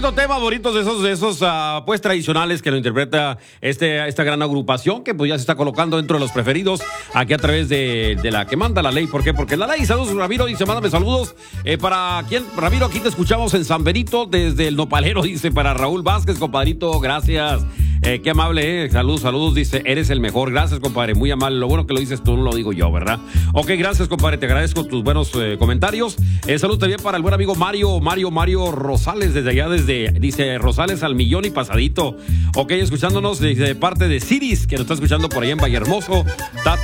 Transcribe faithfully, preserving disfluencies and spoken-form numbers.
bonito tema, bonitos de esos, de esos uh, pues tradicionales que lo interpreta este, esta gran agrupación que pues ya se está colocando dentro de los preferidos aquí a través de, de la que manda la ley. ¿Por qué? Porque la ley. Saludos, Ramiro, dice, mándame saludos. Eh, para quién, Ramiro, aquí te escuchamos en San Benito desde el Nopalero, dice, para Raúl Vázquez, compadrito, gracias. Eh, qué amable, eh. Saludos, saludos, dice, eres el mejor. Gracias, compadre, muy amable. Lo bueno que lo dices tú, no lo digo yo, ¿verdad? Ok, gracias, compadre, te agradezco tus buenos eh, comentarios. Eh, saludos también para el buen amigo Mario, Mario, Mario Rosales, desde allá, desde, dice, Rosales al millón y pasadito. Ok, escuchándonos desde parte de Ciris, que nos está escuchando por allá en Vallehermoso. Tata